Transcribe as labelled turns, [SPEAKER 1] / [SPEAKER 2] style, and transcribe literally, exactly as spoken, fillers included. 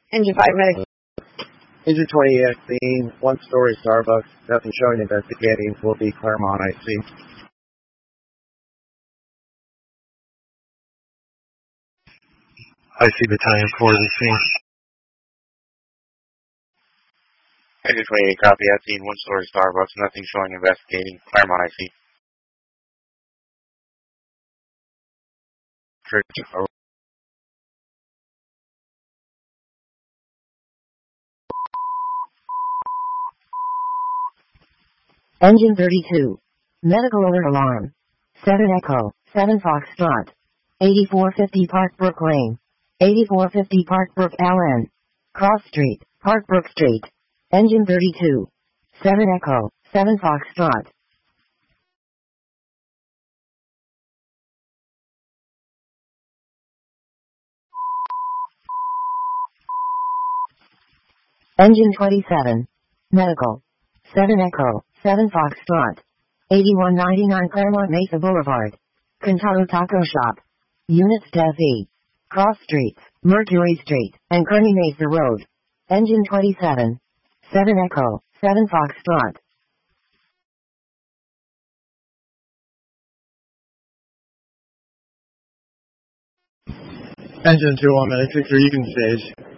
[SPEAKER 1] Engine five medic.
[SPEAKER 2] Engine twenty X scene, one-story Starbucks, nothing showing investigating, will be Claremont, I see.
[SPEAKER 3] I see battalion four the scene.
[SPEAKER 4] Engine twenty-eight, copy, I've seen one-story Starbucks, nothing showing investigating, Claremont, I see. Trick,
[SPEAKER 5] Engine thirty-two. Medical alert alarm. seven Echo, seven Foxtrot. eighty-four fifty Parkbrook Lane. eighty-four fifty Parkbrook L N. Cross Street, Parkbrook Street. Engine thirty-two. seven Echo, seven Foxtrot. Engine twenty-seven. Medical. seven Echo, seven Foxtrot. eighty-one ninety-nine Claremont Mesa Boulevard. Cantaro Taco Shop. Units Dev E. Cross Streets, Mercury Street, and Kearny Mesa Road. Engine twenty-seven. seven Echo, seven Foxtrot.
[SPEAKER 2] Engine two one medic, Victor, you can stage.